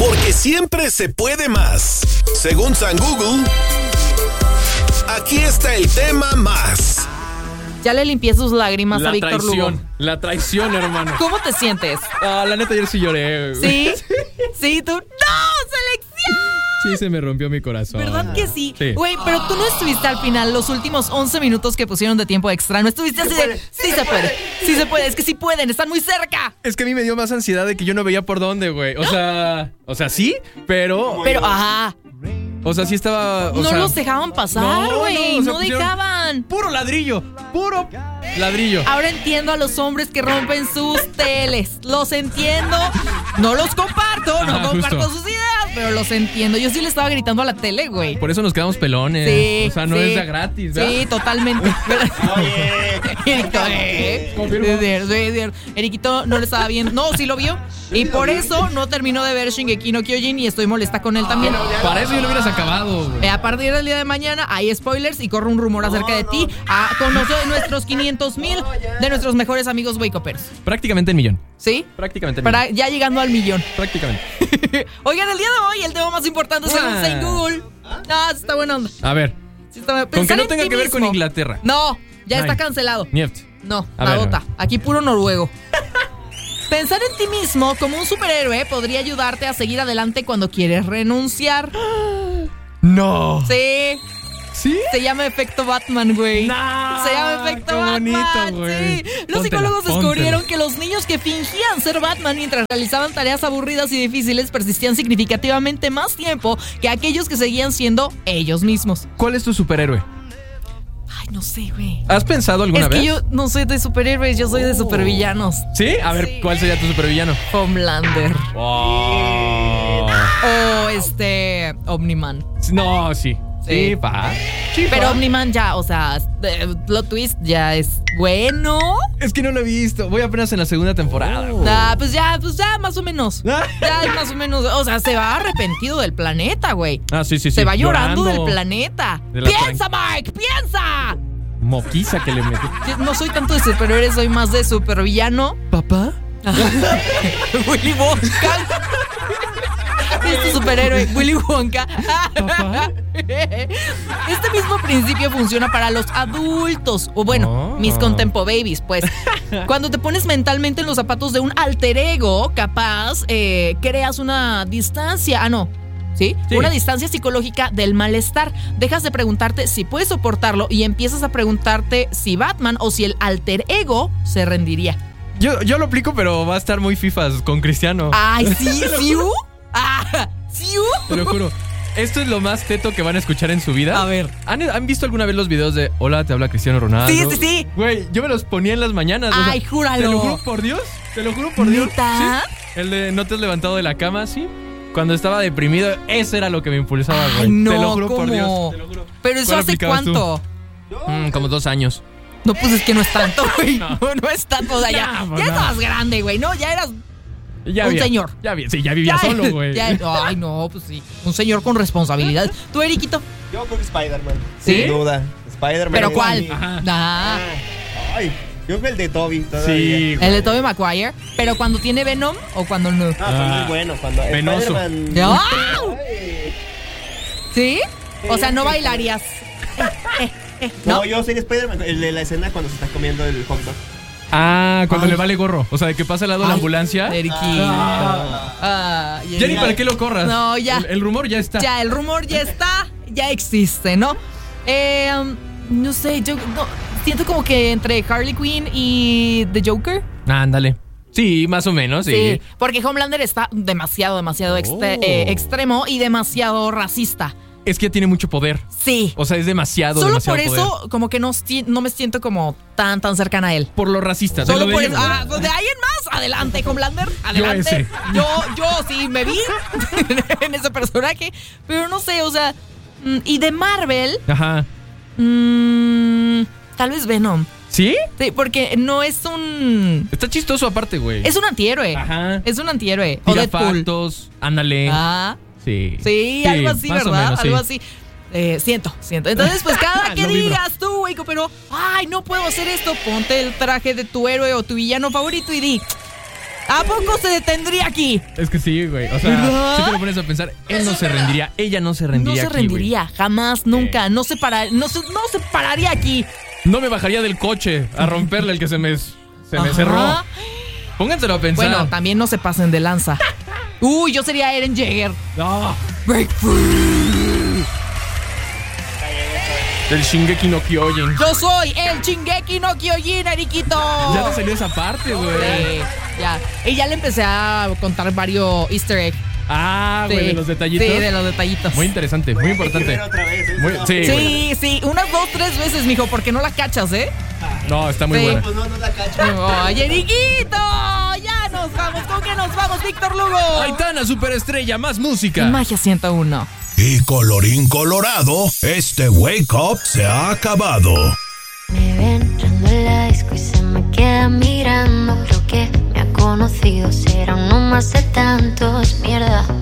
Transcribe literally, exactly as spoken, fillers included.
Porque siempre se puede más. Según San Google, aquí está el tema más. Ya le limpié sus lágrimas la a Víctor traición, Lugo. La traición, hermano. ¿Cómo te sientes? Ah, la neta, ayer sí lloré. ¿Sí? ¿Sí? ¿Tú? ¡No! ¡Selección! Sí, se me rompió mi corazón. ¿Verdad que sí? Sí. Güey, pero tú no estuviste al final, los últimos once minutos que pusieron de tiempo extra. No estuviste así de... Sí se puede, sí se puede, es que sí pueden, están muy cerca. Es que a mí me dio más ansiedad de que yo no veía por dónde, güey. O sea, o sea, sí, pero... Pero, ajá. O sea, sí estaba... O no sea, los dejaban pasar, güey. o sea, No, pusieron dejaban. Puro ladrillo, puro ladrillo. Ahora entiendo a los hombres que rompen sus teles. Los entiendo. No los comparto, no Ajá, comparto justo. sus ideas, pero los entiendo. Yo sí le estaba gritando a la tele, güey. Por eso nos quedamos pelones. Sí, O sea, no sí. es de gratis, ¿verdad? Sí, totalmente. Oye. Eriquito, eh. Confirmo. Es cierto, sí, es cierto. Eriquito no lo estaba viendo. No, sí lo vio. Y por eso no terminó de ver Shingeki no Kyojin y estoy molesta con él también. Para eso ya lo hubieras acabado, güey. Eh, a partir del día de mañana hay spoilers y corre un rumor acerca de ti. A conocer nuestros quinientos mil de nuestros mejores amigos Wakeupers. Prácticamente el millón. ¿Sí? Prácticamente el Para, millón. ya llegando al millón. Prácticamente. Oigan, el día de hoy el tema más importante según Ah. Saint Google. Ah, sí está buena onda. A ver, Sí está buena. con que Pensar no en tenga ti que ver con mismo. Inglaterra. No, ya Ay. está cancelado. Nieft. No, A ver, nadota. a ver. Aquí puro noruego. Pensar en ti mismo como un superhéroe podría ayudarte a seguir adelante cuando quieres renunciar. No. Sí, ¿Sí? se llama efecto Batman, güey. No, Se llama efecto qué Batman. bonito, güey. Sí. Los Póntela, psicólogos póntela. descubrieron que los niños que fingían ser Batman mientras realizaban tareas aburridas y difíciles persistían significativamente más tiempo que aquellos que seguían siendo ellos mismos. ¿Cuál es tu superhéroe? Ay, no sé, güey. ¿Has pensado alguna Es vez? que yo no soy de superhéroes, yo soy de supervillanos. ¿Sí? A ver, Sí, ¿cuál sería tu supervillano? Homelander. Oh. O este. Omniman. No, sí. Sí. Sí, pa. Sí, Pero pa. Omniman ya, o sea, eh, plot twist ya es bueno. Es que no lo he visto. Voy apenas en la segunda temporada. Ah, pues ya, pues ya, más o menos. Ya, más o menos. O sea, se va arrepentido del planeta, güey. Ah, sí, sí, sí. Se va llorando, Llorando. del planeta. De la ¡Piensa, Mike! ¡Piensa! Moquiza que le metí. No soy tanto de superhéroes, soy más de supervillano. ¿Papá? Willy Wonka. Este superhéroe, Willy Wonka. ¿Papá? Este mismo principio funciona para los adultos. O bueno, Oh. mis contempo babies, pues. Cuando te pones mentalmente en los zapatos de un alter ego, capaz, eh, creas una distancia. Ah, no. ¿Sí? Sí. Una distancia psicológica del malestar. Dejas de preguntarte si puedes soportarlo y empiezas a preguntarte si Batman o si el alter ego se rendiría. Yo, yo lo aplico, pero va a estar muy fifas con Cristiano. Ay, sí, sí, uh? Ah, sí, uh? Te lo juro. Esto es lo más teto que van a escuchar en su vida. A ver. ¿Han, han visto alguna vez los videos de Hola, te habla Cristiano Ronaldo? Sí, sí, sí. Güey, yo me los ponía en las mañanas. o sea, Ay, júralo. Te lo juro por Dios. Te lo juro por Dios. ¿Neta? Sí. El de No te has levantado de la cama, sí. Cuando estaba deprimido, eso era lo que me impulsaba, Ay, güey. no, te lo juro por ¿cómo? Dios. Te lo juro. Pero eso ¿Cuál hace aplicabas tú? cuánto. Mm, como dos años. No, pues es que no es tanto, güey. No. No, no es tanto. O sea, ya, No, pues ya no. estabas grande, güey. No, ya eras. Ya Un había- señor. Ya vi- sí, ya vivía solo, güey. ya- Ay, no, pues sí. Un señor con responsabilidades. ¿Tú, Eriquito? Yo creo que Spider-Man. ¿Sí? Sin duda. Spider-Man. ¿Pero es cuál? mi- Ajá. Ah, Ay, yo creo que el de Toby todavía. Sí, el de Tobey Maguire. ¿Pero cuando tiene Venom o cuando no? Ah, fue Ah, muy bueno. Cuando penoso. Spider-Man. ¡Ah! Ay. ¿Sí? O sea, no bailarías. No, ¿No? yo sería Spider-Man. El de la escena cuando se está comiendo el hot dog. Ah, cuando Ay. le vale gorro. O sea, de que pasa al lado de la Ay, ambulancia. Eriquito. Ah, Ya ni para qué lo corras. No, ya. El, el rumor ya está. Ya, el rumor ya está, ya existe, ¿no? Eh, um, no sé, yo no, siento como que entre Harley Quinn y The Joker. Ándale. Sí, más o menos, sí. Sí, porque Homelander está demasiado, demasiado extre- Oh. eh, extremo y demasiado racista. Es que tiene mucho poder. Sí. O sea, es demasiado, Solo demasiado por poder. eso, como que no, si- no me siento como tan, tan cercana a él. Por lo racista. de Solo lo de por ellos. eso. Ah, pues de ahí en más, adelante, Homelander. Adelante. ese. Yo, yo sí me vi en ese personaje. Pero no sé, o sea. mm, Y de Marvel, Ajá. mm, tal vez Venom. ¿Sí? Sí, porque no es un. Está chistoso aparte, güey. Es un antihéroe. Ajá. Es un antihéroe. O Tira Deadpool. factos. Ándale. Ah, Sí. sí, algo así, más o ¿verdad? menos, sí. Algo así. Eh, siento, siento. Entonces, pues cada que Lo vibro. digas tú, güey, pero, ay, no puedo hacer esto, ponte el traje de tu héroe o tu villano favorito y di, ¿A poco se detendría aquí? Es que sí, güey. O sea, ¿verdad? si te lo pones a pensar, él no se rendiría, ella no se rendiría No se aquí, güey. rendiría, jamás, nunca. No se para, no se, no se pararía aquí. No me bajaría del coche a romperle el que se me, se me Ajá. cerró. Pónganselo a pensar. Bueno, también no se pasen de lanza. Uy, yo sería Eren Jaeger. No. Break free. Del Shingeki no Kyojin. Yo soy el Shingeki no Kyojin, Eriquito. Ya te salió esa parte, güey. Sí, ya. Y ya le empecé a contar varios easter eggs. Ah, güey, Sí. de los detallitos. Sí, de los detallitos. Muy interesante, muy Hay que importante. ver otra vez, ¿eh? Muy- No, sí, güey. Sí, sí, unas dos, tres veces, mijo, porque no la cachas, ¿eh? No, está muy Sí. buena. Pues no, no la cacho. Oye, Eriquito, ya nos vamos. ¿Con qué nos vamos, Víctor Lugo? Aitana, superestrella, más música. Magia ciento uno. Y colorín colorado, este Wake Up se ha acabado. Me ve entrando en la disco y se me queda mirando. Creo que me ha conocido, será uno más de tantos. Mierda.